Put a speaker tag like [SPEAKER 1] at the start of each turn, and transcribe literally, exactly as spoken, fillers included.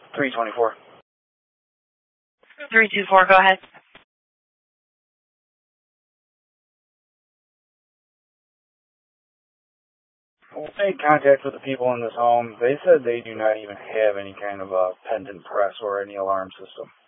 [SPEAKER 1] three twenty-four.
[SPEAKER 2] three two four, go ahead.
[SPEAKER 1] We made contact with the people in this home. They said they do not even have any kind of a pendant press or any alarm system.